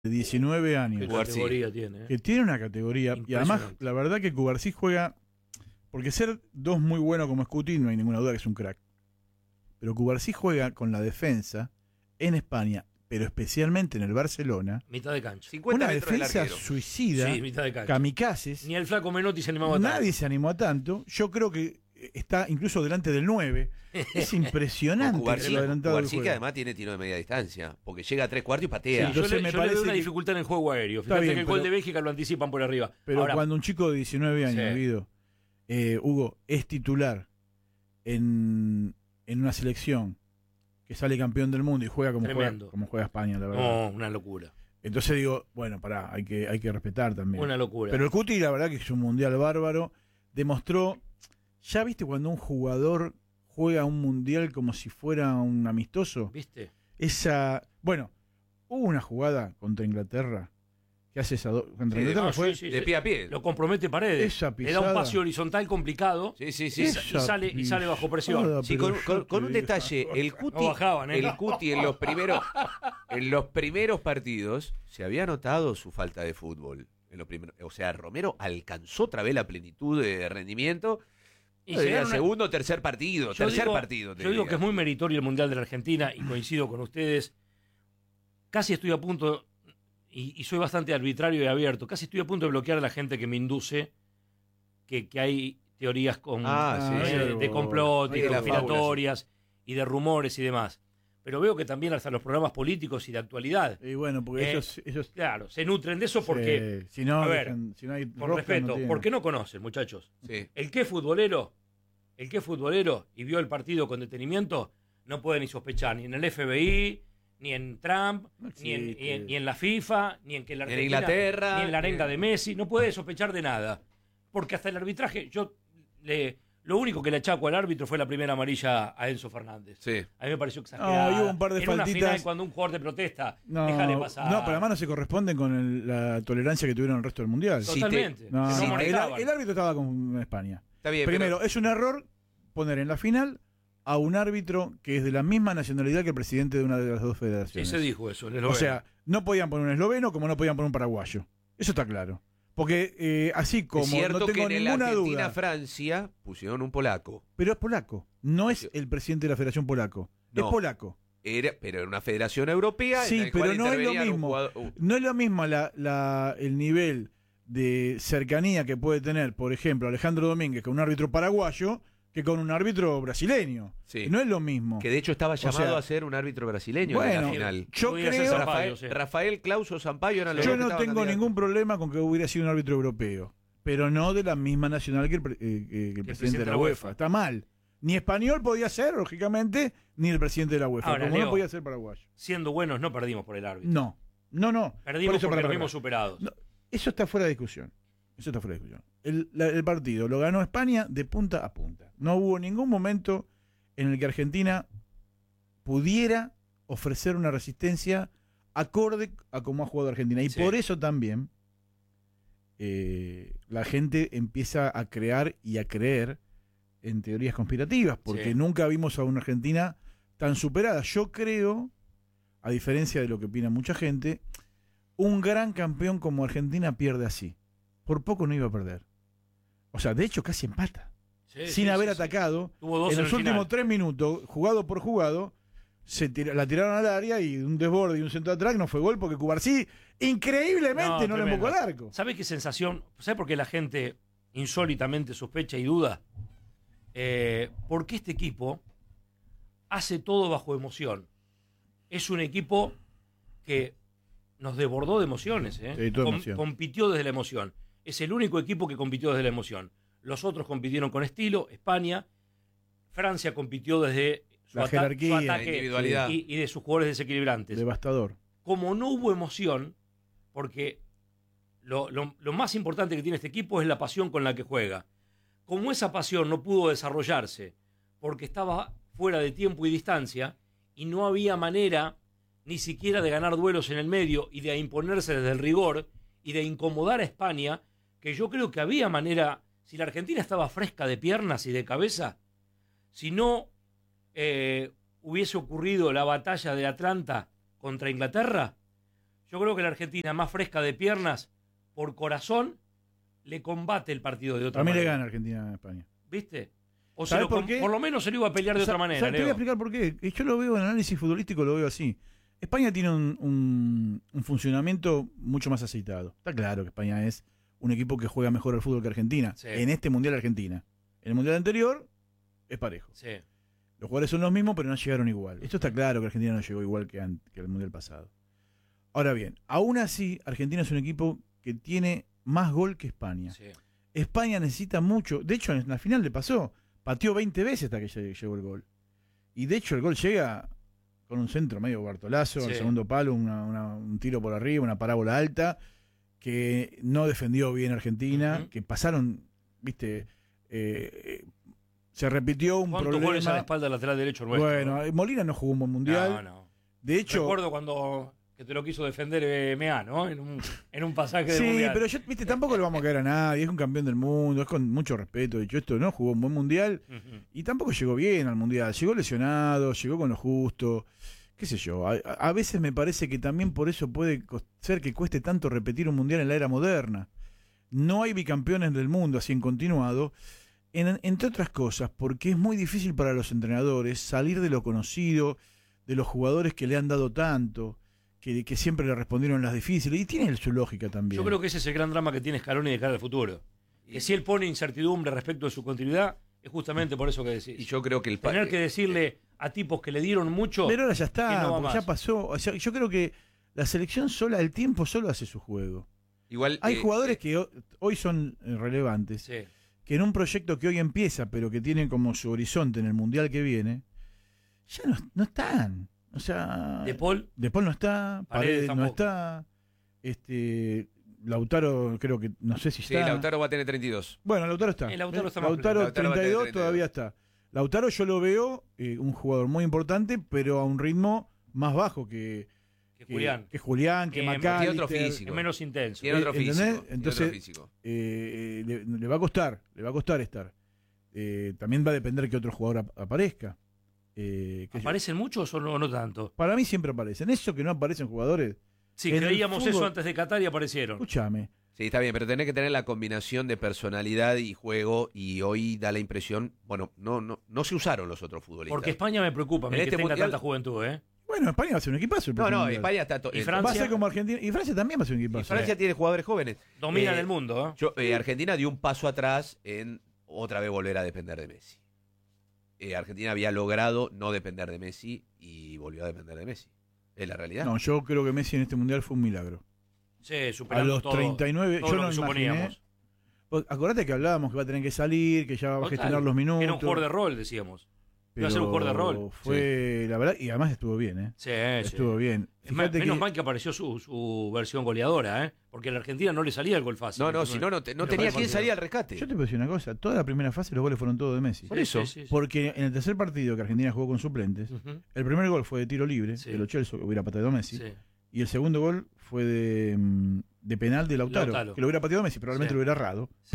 de 19 años. ¿Qué categoría tiene? Que tiene una categoría. Y además, la verdad que Cubarsí juega. Porque ser dos muy bueno como Scuti, no hay ninguna duda que es un crack. Pero Cubarsí juega con la defensa en España, pero especialmente en el Barcelona. Mitad de cancha. 50 una metros del defensa arquero. suicida, Sí, mitad de cancha. kamikazes. Ni el flaco Menotti se animaba tanto. Nadie se animó a tanto. Yo creo que está incluso delante del 9. Es impresionante Cubarsí, lo adelantado del Cubarsí juego. que además tiene tiro de media distancia, porque llega a 3/4 y patea. Sí, yo Entonces le, me yo le parece doy una que- dificultad en el juego aéreo. Está Fíjate bien, que el gol pero- de Bélgica lo anticipan por arriba. Pero Ahora, cuando un chico de 19 años, Sí. Guido, Hugo, es titular en una selección que sale campeón del mundo y juega Tremendo. como juega España, la verdad. no, una locura. Entonces digo, bueno, pará, hay que respetar también. Una locura. Pero el Cuti, la verdad que es un mundial bárbaro. Demostró, ya viste cuando un jugador juega un mundial como si fuera un amistoso. ¿Viste? Bueno, hubo una jugada contra Inglaterra que hace contra Inglaterra Ah, fue sí, de pie a pie. Lo compromete Paredes. Esa Le da un pisada. pase horizontal complicado Sí, sí, sí. y, Esa y sale bajo presión. pisada, Sí, pero con yo te un digo- detalle, el Cuti, No bajaban, ¿eh? el Cuti en los primeros partidos se había notado su falta de fútbol. O sea, Romero alcanzó otra vez la plenitud de rendimiento. Y Yo diría llegaron a- segundo o tercer partido. Yo digo- partido. te Yo digo diría. que es muy meritorio el Mundial de la Argentina y coincido con ustedes. Casi estoy a punto, y soy bastante arbitrario y abierto, casi estoy a punto de bloquear a la gente que me induce que hay teorías de complot y Sí, de la conspiratorias y de rumores y demás. Pero veo que también hasta los programas políticos y de actualidad, Y bueno, porque ellos claro, se nutren de eso porque, si no, a ver, si no hay por rosca, respeto, no tienen. porque no conocen, muchachos. Sí. El que es futbolero y vio el partido con detenimiento, no puede ni sospechar ni en el FBI, ni en Trump, No ni existe. en la FIFA, ni en que la En Argentina, Inglaterra, ni en la arenga de Messi, no puede sospechar de nada. Porque hasta el arbitraje, lo único que le achaco al árbitro fue la primera amarilla a Enzo Fernández. Sí. A mí me pareció exagerado. No, y hubo un par de en una faltitas. final cuando un jugador te protesta, No, déjale pasar. no, pero además no se corresponden con la tolerancia que tuvieron el resto del mundial. Sí, Totalmente. No, que no el amonestaban. árbitro estaba con España. Está bien. Primero, es un error poner en la final a un árbitro que es de la misma nacionalidad que el presidente de una de las dos Sí, federaciones. se dijo eso. O sea, no podían poner un esloveno como no podían poner un paraguayo. Eso está claro. Porque así como es cierto no que tengo en el ninguna duda. Argentina-Francia pusieron un polaco. Pero es polaco. No es el presidente de la Federación Polaco. No. Es polaco. Pero era una federación europea. Sí, en la pero cual no es lo intervenía un mismo. jugador- No es lo mismo el nivel de cercanía que puede tener, por ejemplo, Alejandro Domínguez con un árbitro paraguayo que con un árbitro brasileño. Sí. No es lo mismo. Que de hecho estaba llamado sea, a ser un árbitro brasileño en bueno, la final. yo Podía ser creo. Sampaio, Rafael Clauso Sampaio eran los Yo dos que no estaban tengo candidatos. ningún problema con que hubiera sido un árbitro europeo, pero no de la misma nacional que el presidente de la UEFA. Está mal. Ni español podía ser, lógicamente, ni el presidente de la UEFA. Ahora, como Leo, no podía ser paraguayo. siendo buenos, no perdimos por el árbitro. No. Perdimos Por eso, porque pará, nos vimos pará. superados. No, eso está fuera de discusión. El partido lo ganó España de punta a punta. No hubo ningún momento en el que Argentina pudiera ofrecer una resistencia acorde a cómo ha jugado Argentina. Y Sí. por eso también la gente empieza a crear y a creer en teorías conspirativas, porque Sí. nunca vimos a una Argentina tan superada. Yo creo, a diferencia de lo que opina mucha gente, un gran campeón como Argentina pierde así. Por poco no iba a perder. O sea, de hecho casi empata. Sí, Sin sí, haber sí, sí. atacado. Tuvo dos En en los el últimos final. 3 minutos, jugado por jugado, la tiraron al área y un desborde y un centro atrás no fue gol porque Cubarsí increíblemente no le tremendo. embocó al arco. ¿Sabe qué sensación? ¿Sabe por qué la gente insólitamente sospecha y duda? Porque este equipo hace todo bajo emoción. Es un equipo que nos desbordó de emociones. Sí, toda emoción. Compitió desde la emoción. Es el único equipo que compitió desde la emoción. Los otros compitieron con estilo, España. Francia compitió desde su, La jerarquía, su la ataque individualidad. y de sus jugadores desequilibrantes. Devastador. Como no hubo emoción, porque lo más importante que tiene este equipo es la pasión con la que juega. Como esa pasión no pudo desarrollarse porque estaba fuera de tiempo y distancia y no había manera ni siquiera de ganar duelos en el medio y de imponerse desde el rigor y de incomodar a España, que yo creo que había manera, si la Argentina estaba fresca de piernas y de cabeza, si no hubiese ocurrido la batalla de Atlanta contra Inglaterra, Yo creo que la Argentina, más fresca de piernas, por corazón, le combate el partido de otra A mí manera. le gana Argentina a España. ¿Viste? O ¿Sabés por por qué? lo menos se lo iba a pelear de otra manera, Te voy a Leo. explicar por qué. Yo lo veo en análisis futbolístico, lo veo así. España tiene un funcionamiento mucho más aceitado. Está claro que España es un equipo que juega mejor al fútbol que Argentina. Sí. En este Mundial Argentina. En el Mundial anterior es parejo. Sí. Los jugadores son los mismos, pero no llegaron igual. Esto está claro que Argentina no llegó igual que el Mundial pasado. Ahora bien, aún así, Argentina es un equipo que tiene más gol que España. Sí. España necesita mucho. De hecho, en la final le pasó. Pateó 20 veces hasta que llegó el gol. Y de hecho, el gol llega con un centro medio Bartolazo, Sí. el segundo palo, un tiro por arriba, una parábola alta, que no defendió bien Argentina, Ujú. que pasaron, viste, se repitió un ¿Cuántos problema. goles a la espalda lateral derecho nuestro? Bueno, Molina no jugó un buen mundial. No, no. De hecho, Recuerdo cuando que te lo quiso defender Mea, ¿no? En un pasaje del sí, mundial. pero viste, tampoco le vamos a caer a nadie. Es un campeón del mundo, es con mucho respeto. De hecho, esto no jugó un buen mundial Ujú. y tampoco llegó bien al mundial. Llegó lesionado, llegó con lo justo. Qué sé yo. A veces me parece que también por eso puede ser que cueste tanto repetir un mundial en la era moderna. No hay bicampeones del mundo así en continuado. Entre otras cosas, porque es muy difícil para los entrenadores salir de lo conocido, de los jugadores que le han dado tanto, que siempre le respondieron las difíciles, y tiene su lógica también. Yo creo que ese es el gran drama que tiene Scaloni de cara al futuro. Que si él pone incertidumbre respecto de su continuidad, es justamente por eso que decís. Y yo creo que Tener que decirle a tipos que le dieron mucho. Pero ahora ya que está, no va porque más. ya pasó. O sea, yo creo que la selección sola, el tiempo solo hace su juego. igual Hay jugadores que hoy son relevantes, Sí. que en un proyecto que hoy empieza, pero que tienen como su horizonte en el mundial que viene, ya no están. O sea, De Paul, De Paul no está, Paredes no tampoco. está, Lautaro creo que, no sé si Sí, está. Lautaro va a tener 32. Bueno, Lautaro está. Lautaro está más Lautaro pleno. Lautaro va a tener 32 32. todavía está. Lautaro yo lo veo un jugador muy importante, pero a un ritmo más bajo que Julián. que Julián, que Tiene McAllister. otro físico. Es menos intenso. Tiene otro ¿entendés? físico. Entonces, tiene otro físico. Le va a costar estar. También va a depender que otro jugador aparezca. Qué sé yo. ¿Aparecen muchos o no tanto? Para mí siempre aparecen. Eso que no aparecen jugadores, Sí, En el creíamos eso fútbol- antes de Qatar y aparecieron. escúchame. Sí, está bien, pero tenés que tener la combinación de personalidad y juego, y hoy da la impresión, bueno, no se usaron los otros futbolistas. Porque España me preocupa, En que este tenga mundial- tanta juventud, ¿eh? Bueno, España va a ser un equipazo. El No, próximo no, mundial. España está... Y Va a Francia- ser como Argentina. Y Francia también va a ser un equipazo. Francia tiene jugadores jóvenes. Dominan Eh, el mundo, Argentina dio un paso atrás en otra vez volver a depender de Messi. Argentina había logrado no depender de Messi y volvió a depender de Messi. Es la realidad. No, yo creo que Messi en este mundial fue un milagro. Sí, A superando los todo, 39, todo yo lo no que imaginé. suponíamos. Vos acordate que hablábamos que va a tener que salir, que ya va a Total. gestionar los minutos. Era un jugador de rol, decíamos. pero iba a ser un jugador de rol. Fue, la verdad, y además estuvo bien, ¿eh? Sí, Estuvo bien. Fíjate menos que- mal que apareció su versión goleadora, ¿eh? Porque a la Argentina no le salía el gol fácil. No, si no, no tenía quien salir al rescate. Yo te puedo decir una cosa, toda la primera fase los goles fueron todos de Messi. Por eso. Porque en el tercer partido que Argentina jugó con suplentes, Ujú. el primer gol fue de tiro libre, Sí. que Lo Celso hubiera pateado Messi, Sí. y el segundo gol fue de penal de Lautaro, que lo hubiera pateado Messi, probablemente Sí. lo hubiera errado. Sí.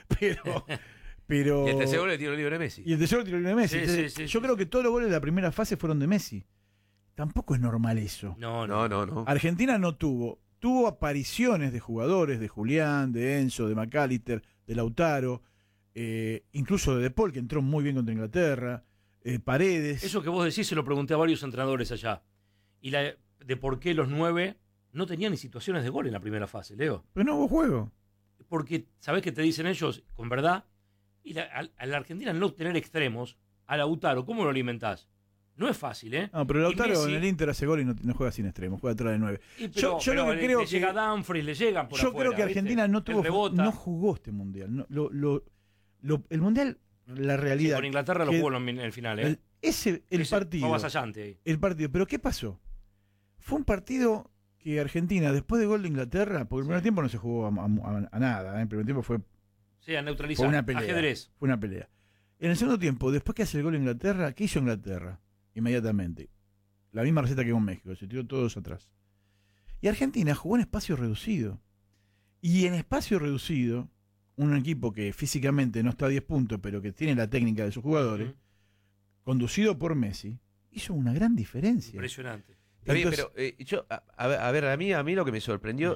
Pero Y el tercer gol de tiro libre de Messi. Y el tercero tiro libre de Messi. Sí, Entonces, sí, sí, yo sí. creo que todos los goles de la primera fase fueron de Messi. Tampoco es normal eso. No. Argentina no tuvo apariciones de jugadores, de Julián, de Enzo, de McAllister, de Lautaro, incluso de Paul, que entró muy bien contra Inglaterra, Paredes. Eso que vos decís se lo pregunté a varios entrenadores allá. Y de por qué los 9 no tenían ni situaciones de gol en la primera fase, Leo. Pero no hubo juego. Porque, ¿sabés qué te dicen ellos? Con verdad. Y a la Argentina al no tener extremos, a Lautaro, ¿cómo lo alimentás? No es fácil, ¿eh? No, pero Lautaro Y Messi- en el Inter hace gol y no juega sin extremo, juega atrás de 9. Y Yo lo que le creo llega que- a Dumfries, le llegan por Yo afuera, creo que ¿viste? Argentina no Él rebota. no jugó este mundial. El mundial, la Sí, realidad. con Inglaterra lo que- jugó en el final, ¿eh? el Ese partido. Fue avasallante ahí. El partido. ¿Pero qué pasó? Fue un partido que Argentina, después del gol de Inglaterra, porque el primer tiempo no se jugó a nada. El primer tiempo fue Sí, a neutralizar. una pelea. Ajedrez. Fue una pelea. En el segundo tiempo, después que hace el gol de Inglaterra, ¿qué hizo Inglaterra? Inmediatamente. La misma receta que con México, se tiró todos atrás. Y Argentina jugó en espacio reducido. Y en espacio reducido, un equipo que físicamente no está a 10 puntos, pero que tiene la técnica de sus jugadores, Ujú. conducido por Messi, hizo una gran diferencia. Impresionante. Está bien, Entonces- pero a ver, a mí lo que me sorprendió